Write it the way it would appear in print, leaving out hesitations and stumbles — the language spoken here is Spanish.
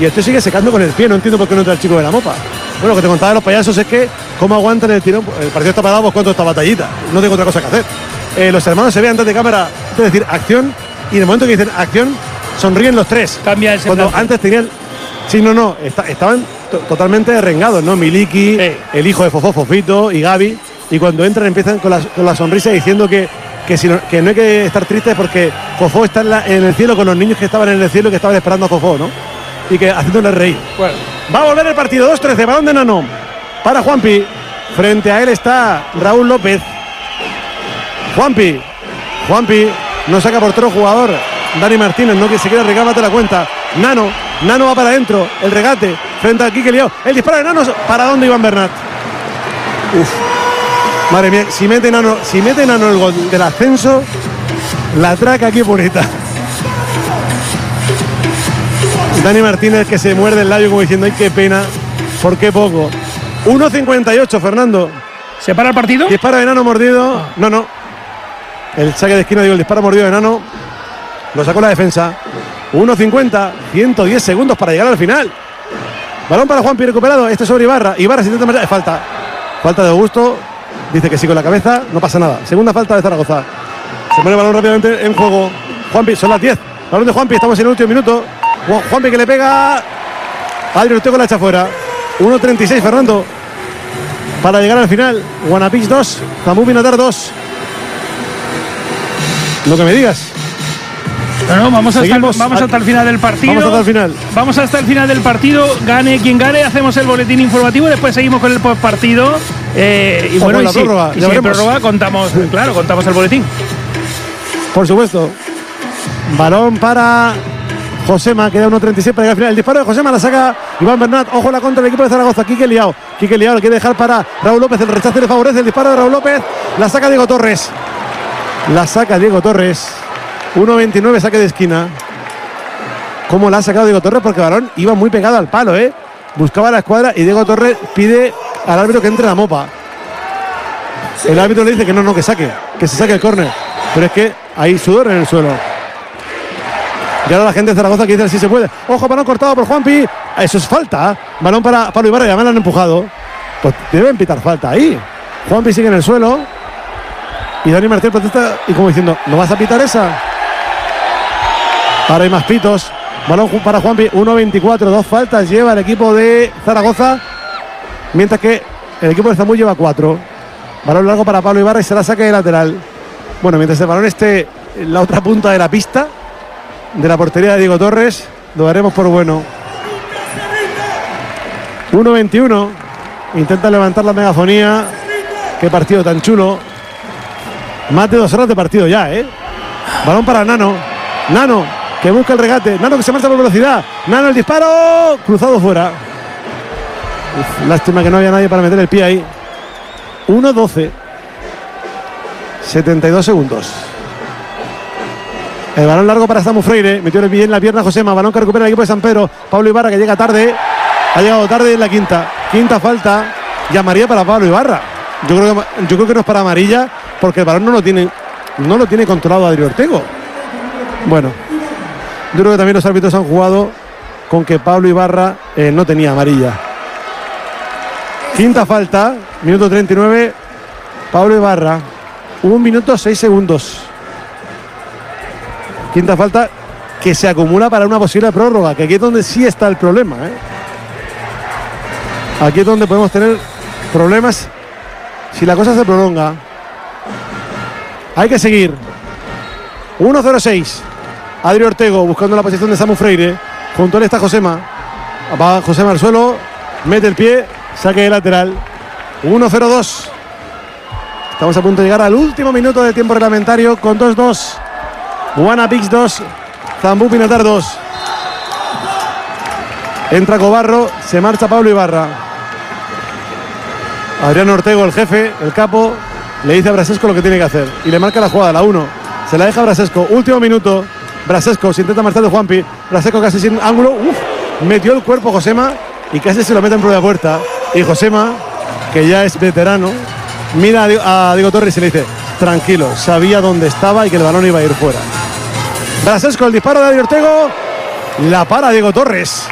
Y esto sigue secando con el pie. No entiendo por qué no entra el chico de la mopa. Bueno, lo que te contaba de los payasos es que cómo aguantan el tirón. El partido está parado, pues cuánto esta batallita. No tengo otra cosa que hacer. Los hermanos se ven antes de cámara, es decir, acción. Y en el momento que dicen acción, sonríen los tres. Cambia el semblante. Cuando antes tenían... Sí, no. Estaban totalmente rengados, ¿no? Miliki, el hijo de Fofó, Fofito y Gaby. Y cuando entran empiezan con la sonrisa diciendo que no hay que estar tristes porque Fofó está en el cielo con los niños que estaban en el cielo y que estaban esperando a Fofó, ¿no? Y que haciéndole reír. Bueno. Va a volver el partido, 2-13, balón de Nano para Juanpi. Frente a él está Raúl López. Juanpi no saca por otro jugador. Dani Martínez, no que se quiere recámate la cuenta. Nano va para adentro, el regate frente a Quique Liao. El disparo de Nano, ¿para dónde Iván Bernat? Madre mía, si mete Nano el gol del ascenso, la traca aquí bonita. Dani Martínez que se muerde el labio como diciendo, ay, qué pena, por qué poco. 1.58, Fernando. ¿Se para el partido? Disparo de Nano mordido. No. El saque de esquina, el disparo mordido de Nano. Lo sacó la defensa. 1.50, 110 segundos para llegar al final. Balón para Juanpi recuperado. Este sobre Ibarra. Ibarra se intenta marchar. Falta de Augusto. Dice que sí con la cabeza. No pasa nada. Segunda falta de Zaragoza. Se pone el balón rápidamente en juego. Juanpi, son las 10. Balón de Juanpi. Estamos en el último minuto. Juanpi que le pega. Adri Ortego la echa fuera. 1.36, Fernando. Para llegar al final. Guanapix 2. Zambú Pinatar 2. Lo que me digas. No, vamos hasta el final del partido. Vamos hasta el final del partido. Gane quien gane, hacemos el boletín informativo. Después seguimos con el postpartido. Y bueno, y si hay prórroga, contamos el boletín. Por supuesto. Balón para Josema, queda 1.36 para llegar al final. El disparo de Josema la saca Iván Bernat. Ojo la contra del equipo de Zaragoza. Quique Liao lo quiere dejar para Raúl López. El rechazo le favorece. El disparo de Raúl López. La saca Diego Torres. 1.29, saque de esquina. ¿Cómo la ha sacado Diego Torres? Porque el balón iba muy pegado al palo, Buscaba la escuadra y Diego Torres pide al árbitro que entre la mopa. El árbitro le dice que se saque el córner. Pero es que hay sudor en el suelo. Y ahora la gente de Zaragoza que dice si se puede. Ojo, balón cortado por Juanpi. Eso es falta. Balón para Pablo Ibarra, ya me lo han empujado. Pues deben pitar falta ahí. Juanpi sigue en el suelo. Y Dani Martínez protesta y como diciendo, ¿no vas a pitar esa? Ahora hay más pitos. Balón para Juanpi, 1.24, 2 faltas lleva el equipo de Zaragoza, mientras que el equipo de Zambú lleva 4. Balón largo para Pablo Ibarra y será saque de lateral. Bueno, mientras el balón esté en la otra punta de la pista, de la portería de Diego Torres, lo daremos por bueno. 1.21, intenta levantar la megafonía. Qué partido tan chulo. Más de 2 horas de partido ya, Balón para Nano, que busca el regate. Nano que se marcha por velocidad. Nano el disparo. Cruzado fuera. Lástima que no había nadie para meter el pie ahí. 1.12. 72 segundos. El balón largo para Samu Freire. Metió el pie en la pierna Josema. Balón que recupera el equipo de San Pedro. Pablo Ibarra que llega tarde. Ha llegado tarde en la quinta. Quinta falta. Y amarilla para Pablo Ibarra. Yo creo que no es para amarilla porque el balón no lo tiene controlado Adri Ortego. Bueno. Yo creo que también los árbitros han jugado con que Pablo Ibarra no tenía amarilla. Quinta falta, minuto 39. Pablo Ibarra, 1 minuto 6 segundos. Quinta falta que se acumula para una posible prórroga, que aquí es donde sí está el problema. Aquí es donde podemos tener problemas si la cosa se prolonga. Hay que seguir. 1-0-6. Adri Ortego buscando la posición de Samu Freire. Junto a él está Josema. Va Josema al suelo. Mete el pie. Saque de lateral. 1-0-2. Estamos a punto de llegar al último minuto de tiempo reglamentario con 2-2. Guanapix 2. Zambú Pinatar 2. Entra Cobarro. Se marcha Pablo Ibarra. Adriano Ortego, el jefe, el capo, le dice a Brasesco lo que tiene que hacer. Y le marca la jugada, la 1. Se la deja a Brasesco. Último minuto. Brasesco se intenta marchar de Juanpi. Brasesco casi sin ángulo. Metió el cuerpo Josema y casi se lo mete en propia puerta. Y Josema, que ya es veterano, mira a Diego Torres y le dice, tranquilo, sabía dónde estaba y que el balón iba a ir fuera. Brasesco, el disparo de Adri Ortego. La para Diego Torres.